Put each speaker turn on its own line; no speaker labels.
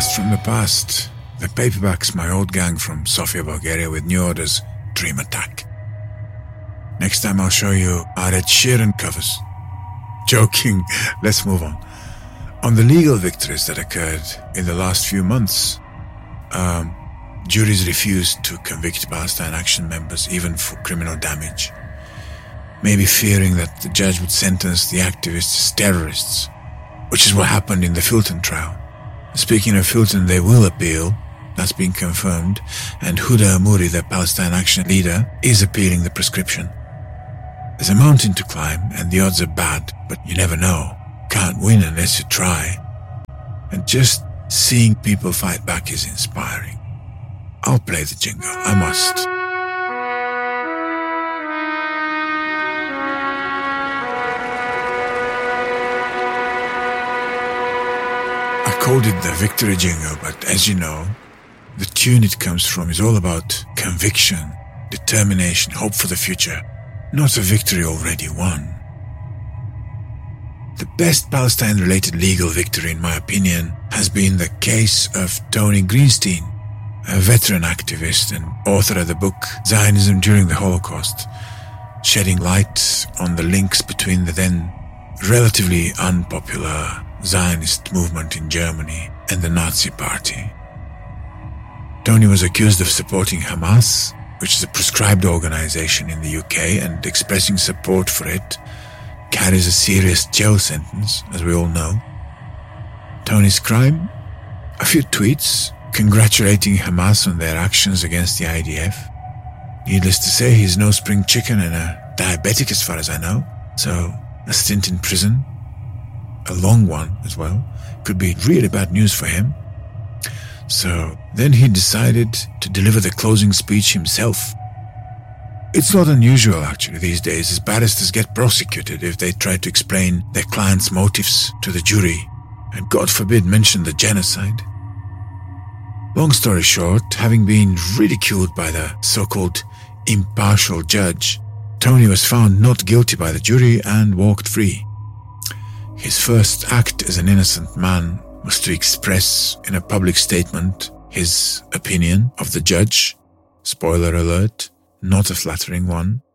Blast from the past. The Paperbacks, my old gang from Sofia, Bulgaria, with new orders, Dream Attack. Next time I'll show you our Ed Sheeran covers. Joking, let's move on. On the legal victories that occurred in the last few months, juries refused to convict Palestine Action members even for criminal damage, maybe fearing that the judge would sentence the activists as terrorists, which is what happened in the Fulton trial. Speaking of Fulton, they will appeal. That's been confirmed, and Huda Amouri, the Palestine Action leader, is appealing the prescription. There's a mountain to climb, and the odds are bad, but you never know. Can't win unless you try. And just seeing people fight back is inspiring. I'll play the jingle, I must. I called it the victory jingle, but as you know, the tune it comes from is all about conviction, determination, hope for the future, not a victory already won. The best Palestine-related legal victory, in my opinion, has been the case of Tony Greenstein, a veteran activist and author of the book Zionism During the Holocaust, shedding light on the links between the then relatively unpopular Zionist movement in Germany and the Nazi Party. Tony was accused of supporting Hamas, which is a proscribed organization in the UK, and expressing support for it carries a serious jail sentence, as we all know. Tony's crime? A few tweets congratulating Hamas on their actions against the IDF. Needless to say, he's no spring chicken and a diabetic as far as I know, so a stint in prison, a long one as well, could be really bad news for him. So then he decided to deliver the closing speech himself. It's not unusual actually these days, as barristers get prosecuted if they try to explain their client's motives to the jury, and God forbid mention the genocide. Long story short, having been ridiculed by the so-called impartial judge, Tony was found not guilty by the jury and walked free. His first act as an innocent man was to express in a public statement his opinion of the judge. Spoiler alert, not a flattering one.